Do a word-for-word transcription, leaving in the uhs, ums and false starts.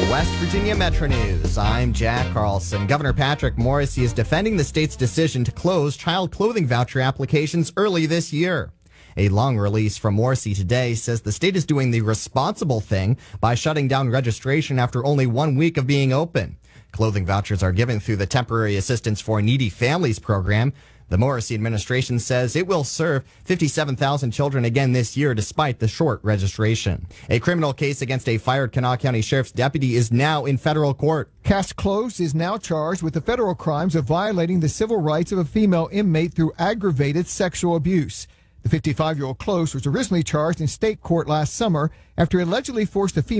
West Virginia Metro News. I'm Jack Carlson. Governor Patrick Morrisey is defending the state's decision to close child clothing voucher applications early this year. A long release from Morrisey today says the state is doing the responsible thing by shutting down registration after only one week of being open. Clothing vouchers are given through the Temporary Assistance for Needy Families program. The Morrisey administration says it will serve fifty-seven thousand children again this year despite the short registration. A criminal case against a fired Kanawha County Sheriff's deputy is now in federal court. Cass Close is now charged with the federal crimes of violating the civil rights of a female inmate through aggravated sexual abuse. The fifty-five-year-old Close was originally charged in state court last summer after he allegedly forced a female